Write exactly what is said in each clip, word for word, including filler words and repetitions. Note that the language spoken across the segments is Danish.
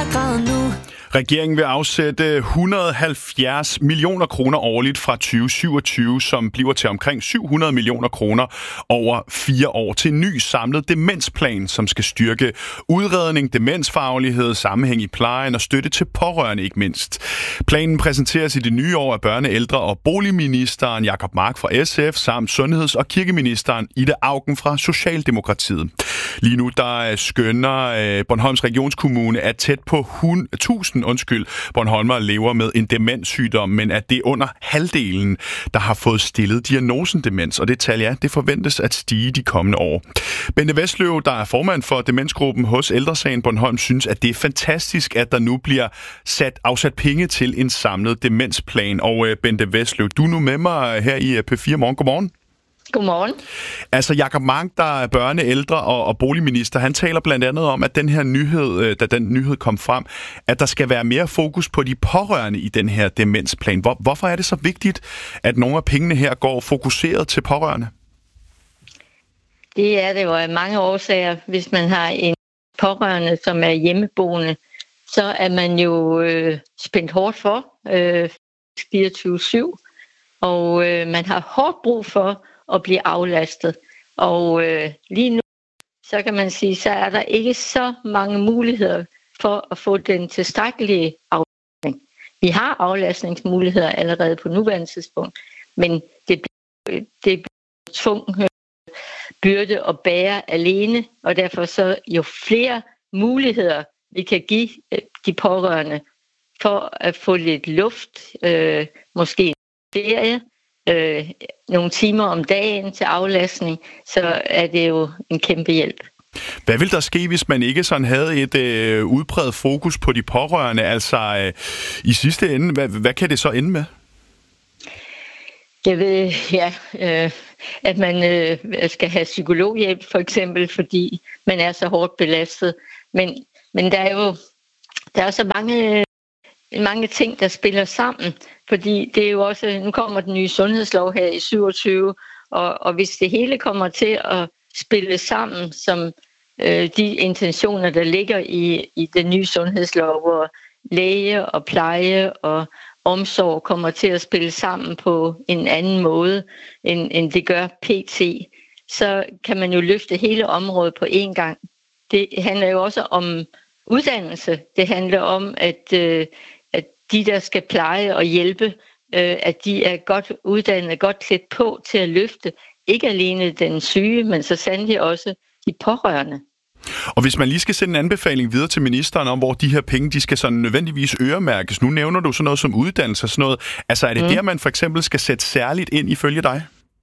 grader nu. Regeringen vil afsætte et hundrede og halvfjerds millioner kroner årligt fra tyve syvogtyve, som bliver til omkring syv hundrede millioner kroner over fire år til en ny samlet demensplan, som skal styrke udredning, demensfaglighed, sammenhæng i plejen og støtte til pårørende ikke mindst. Planen præsenteres i det nye år af børne-, ældre- og boligministeren Jacob Mark fra S F samt sundheds- og kirkeministeren Ida Auken fra Socialdemokratiet. Lige nu der skønner Bornholms Regionskommune er tæt på tusind undskyld, Bornholmer lever med en demenssygdom, men at det er under halvdelen, der har fået stillet diagnosen demens, og det tal, ja, det forventes at stige de kommende år. Bente Vestløv, der er formand for demensgruppen hos Ældre Sagen Bornholm, synes, at det er fantastisk, at der nu bliver sat, afsat penge til en samlet demensplan. Og Bente Vestløv, du er nu med mig her i P fire Morgen. Godmorgen. Godmorgen. Altså Jacob Mark, der er børne-, ældre- og, og boligminister, han taler blandt andet om, at den her nyhed, da den nyhed kom frem, at der skal være mere fokus på de pårørende i den her demensplan. Hvor, hvorfor er det så vigtigt, at nogle af pengene her går fokuseret til pårørende? Det er det jo af mange årsager. Hvis man har en pårørende, som er hjemmeboende, så er man jo øh, spændt hårdt for øh, fireogtyve syv, og øh, man har hårdt brug for at blive aflastet. Og øh, lige nu, så kan man sige, så er der ikke så mange muligheder for at få den tilstrækkelige aflastning. Vi har aflastningsmuligheder allerede på nuværende tidspunkt, men det bliver, det bliver tvunget byrde at bære alene, og derfor så jo flere muligheder vi kan give de pårørende for at få lidt luft, øh, måske en ferie, øh, nogle timer om dagen til aflastning, så er det jo en kæmpe hjælp. Hvad vil der ske, hvis man ikke sådan havde et øh, udpræget fokus på de pårørende? Altså øh, i sidste ende, hvad, hvad kan det så ende med? Jeg ved, ja, øh, at man øh, skal have psykologhjælp for eksempel, fordi man er så hårdt belastet. Men, men der er jo der er så mange, mange ting, der spiller sammen, fordi det er jo også, nu kommer den nye sundhedslov her i syvogtyve, og, og hvis det hele kommer til at spille sammen, som øh, de intentioner, der ligger i, i den nye sundhedslov, hvor læge og pleje og omsorg kommer til at spille sammen på en anden måde, end, end det gør P T, så kan man jo løfte hele området på én gang. Det handler jo også om uddannelse. Det handler om, at, øh, at de, der skal pleje og hjælpe, øh, at de er godt uddannet, godt klædt på til at løfte ikke alene den syge, men så sandelig også de pårørende. Og hvis man lige skal sende en anbefaling videre til ministeren om, hvor de her penge, de skal sådan nødvendigvis øremærkes. Nu nævner du sådan noget som uddannelse og sådan noget. Altså er det mm. der, man for eksempel skal sætte særligt ind ifølge dig?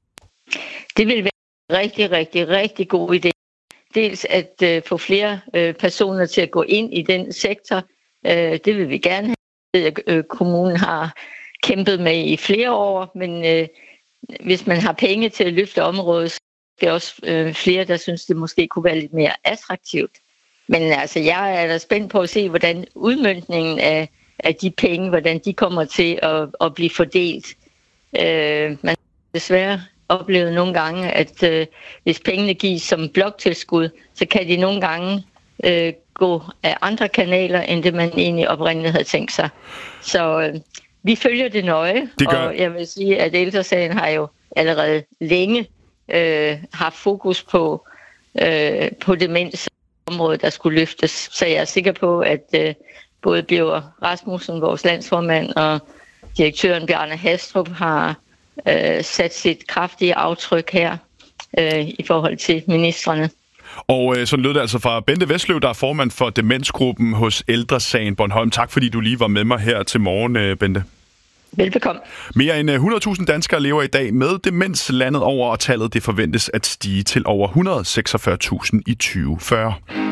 Det vil være en rigtig, rigtig, rigtig god idé. Dels at øh, få flere øh, personer til at gå ind i den sektor. Øh, det vil vi gerne have. Øh, kommunen har kæmpet med i flere år, men øh, hvis man har penge til at løfte området, det er også øh, flere, der synes, det måske kunne være lidt mere attraktivt. Men altså, jeg er da spændt på at se, hvordan udmøntningen af, af de penge, hvordan de kommer til at, at blive fordelt. Øh, man har desværre oplevet nogle gange, at øh, hvis pengene gives som bloktilskud, så kan de nogle gange øh, gå af andre kanaler, end det man egentlig oprindeligt havde tænkt sig. Så øh, vi følger det nøje, det og jeg vil sige, at Ældre Sagen har jo allerede længe Øh, har fokus på, øh, på demensområdet, der skulle løftes. Så jeg er sikker på, at øh, både Birger Rasmussen, vores landsformand, og direktøren Bjarne Hastrup har øh, sat sit kraftige aftryk her øh, i forhold til ministrene. Og øh, så lød det altså fra Bente Vestløv, der er formand for demensgruppen hos Ældre Sagen Bornholm. Tak fordi du lige var med mig her til morgen, øh, Bente. Velbekomme. Mere end hundrede tusind danskere lever i dag med demens landet over, og tallet det forventes at stige til over et hundrede og seksogfyrre tusind i tyve fyrre.